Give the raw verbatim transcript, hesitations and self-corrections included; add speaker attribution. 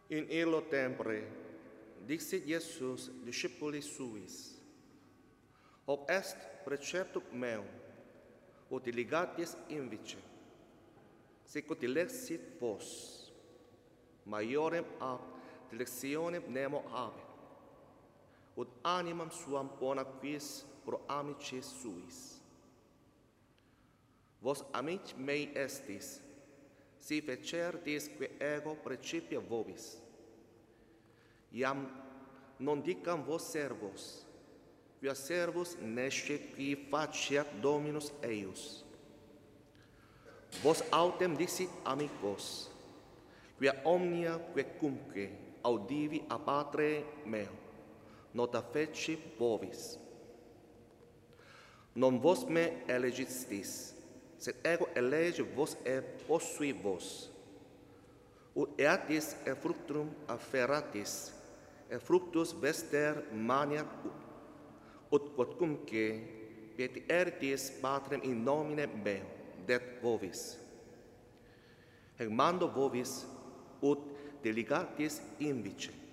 Speaker 1: In illo tempore, dixit Iesus discipulis suis, hoc est preceptum meum, ut diligatis invice, sic ut dilexit vos, maiorem ab dilectionem nemo habet, ut animam suam bona quis pro amicis suis. Vos amici mei estis, si fecertis que ego precipia vobis. Iam non dicam vos servos, quia servus nescit qui faciat Dominus eius. Vos autem dixit amicos, quia omnia quecumque audivi a Patre meo, nota feci vobis. Non vos me elegistis, sed ego elege vos e possui vos. Ut eatis e fructum afferratis, e fructus vester maniat ut, ut quodcumque petieritis Patrem in nomine meo, det vobis. Hec mando vobis, ut diligatis invice,